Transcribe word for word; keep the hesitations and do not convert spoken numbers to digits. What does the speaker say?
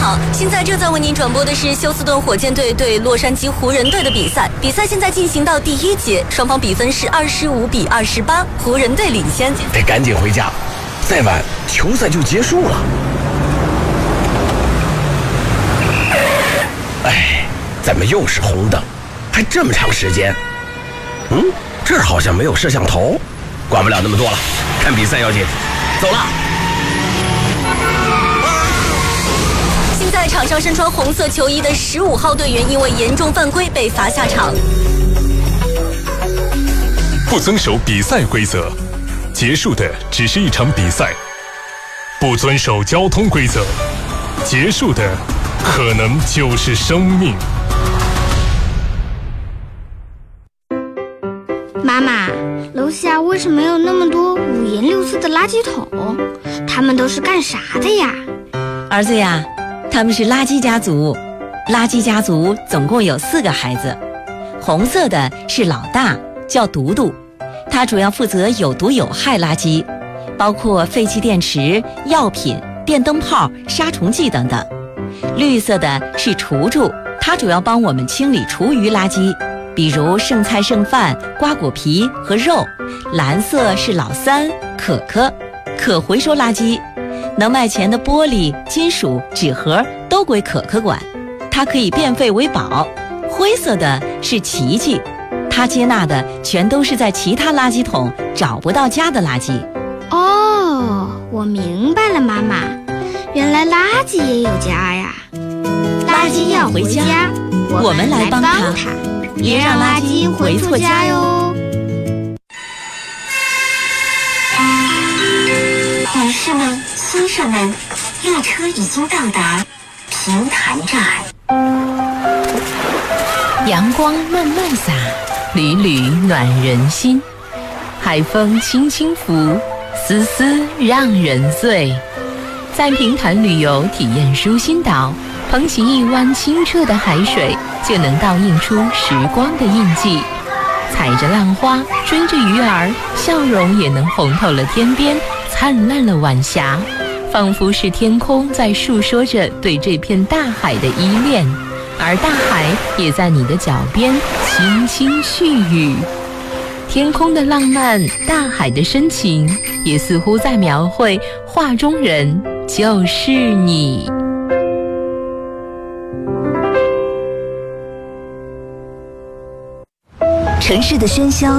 好，现在正在为您转播的是休斯顿火箭队对洛杉矶湖人队的比赛。比赛现在进行到第一节，双方比分是二十五比二十八，湖人队领先。 得赶紧回家，再晚球赛就结束了。哎，怎么又是红灯？还这么长时间？嗯，这儿好像没有摄像头，管不了那么多了，看比赛要紧。走了。 现在场上身穿红色球衣的十五号队员因为严重犯规被罚下场。 不遵守比赛规则，结束的只是一场比赛；不遵守交通规则，结束的可能就是生命。 妈妈，楼下为什么有那么多五颜六色的垃圾桶？他们都是干啥的呀？ 儿子呀，他们是垃圾家族。垃圾家族总共有四个孩子，红色的是老大，叫独独，他主要负责有毒有害垃圾，包括废弃电池、药品、电灯泡、杀虫剂等等。绿色的是厨厨，他主要帮我们清理厨余垃圾，比如剩菜剩饭、瓜果皮和肉。蓝色是老三，可可，可回收垃圾，能卖钱的玻璃、金属、纸盒都归可可管，它可以变废为宝。灰色的是琪琪，他接纳的全都是在其他垃圾桶找不到家的垃圾。 哦，我明白了，妈妈，原来垃圾也有家呀。 垃圾要回家，我们来帮他，别让垃圾回错家哟。 女士们、先生们，列车已经到达平潭站。 阳光慢慢洒，缕缕暖人心。海风轻轻拂，丝丝让人醉。在平潭旅游体验舒心岛，捧起一湾清澈的海水，就能倒映出时光的印记。踩着浪花，追着鱼儿，笑容也能红透了天边，灿烂了晚霞，仿佛是天空在诉说着对这片大海的依恋，而大海也在你的脚边轻轻絮语。天空的浪漫，大海的深情，也似乎在描绘画中人就是你。 城市的喧嚣